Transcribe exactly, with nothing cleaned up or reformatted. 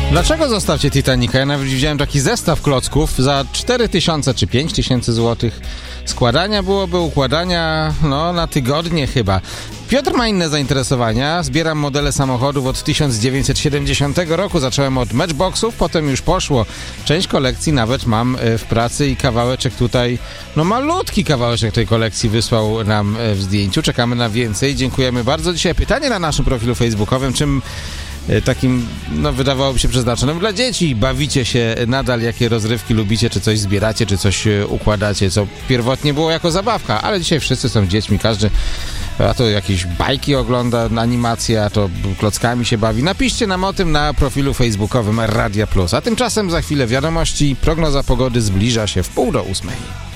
Dlaczego zostawcie Titanica? Ja nawet widziałem taki zestaw klocków za cztery tysiące czy pięć tysięcy złotych. Składania byłoby, układania, no na tygodnie chyba. Piotr ma inne zainteresowania. Zbieram modele samochodów od tysiąc dziewięćset siedemdziesiątego roku. Zacząłem od matchboxów, potem już poszło. Część kolekcji nawet mam w pracy i kawałeczek tutaj, no malutki kawałeczek tej kolekcji wysłał nam w zdjęciu. Czekamy na więcej. Dziękujemy bardzo. Dzisiaj pytanie na naszym profilu facebookowym, czym takim, no wydawałoby się przeznaczonym dla dzieci. Bawicie się nadal, jakie rozrywki lubicie, czy coś zbieracie, czy coś układacie, co pierwotnie było jako zabawka, ale dzisiaj wszyscy są dziećmi, każdy a to jakieś bajki ogląda, animacje, a to klockami się bawi. Napiszcie nam o tym na profilu facebookowym Radia Plus. A tymczasem za chwilę wiadomości, prognoza pogody zbliża się w pół do ósmej.